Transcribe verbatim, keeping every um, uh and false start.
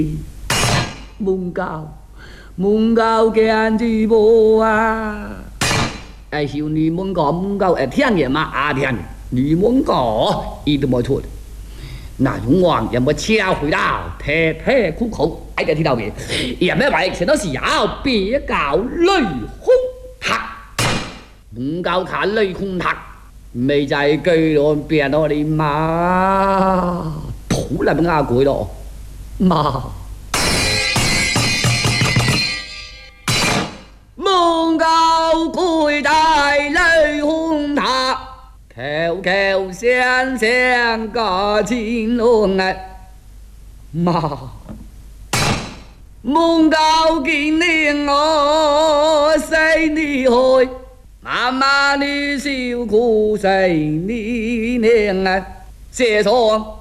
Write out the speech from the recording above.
門教門教見住無啊！哎，小女門教門教哎，聽嘢嘛啊聽，女門教一都冇錯的。那勇王也冇車回到，撇撇苦口，哎個聽到未？也沒話全都是要別搞雷轟塔，門教看雷轟塔，未在居亂變到你媽，土嚟乜鬼咯？媽！門教跪在雷轟塔，口口聲聲個情濃啊！媽！門教今年我細你去，媽媽你受苦細你年啊，謝爽。